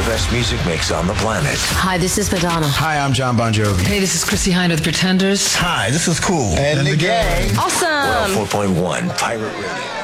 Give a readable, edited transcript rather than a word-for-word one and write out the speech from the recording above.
best music mix on the planet. Hi, this is Madonna. Hi, I'm John Bon Jovi. Hey, this is Chrissy Hynde of The Pretenders. Hi, this is Cool. And the gang. Awesome. 104.1 Pirate Radio.